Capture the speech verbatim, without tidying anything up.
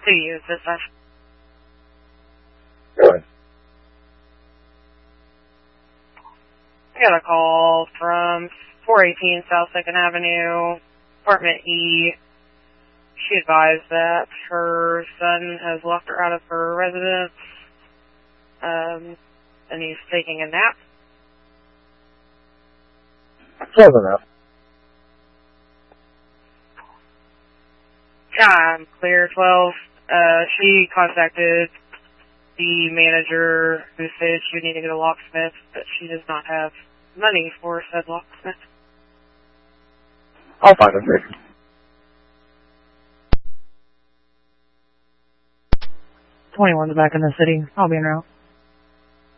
to use this stuff. Go ahead. I got a call from four eighteen South second Avenue, apartment E. She advised that her son has locked her out of her residence, um, and he's taking a nap. Close enough. I'm clear, twelve. Uh, she contacted the manager who said she would need to get a locksmith, but she does not have money for said locksmith. I'll find him. twenty-one's back in the city. I'll be in route.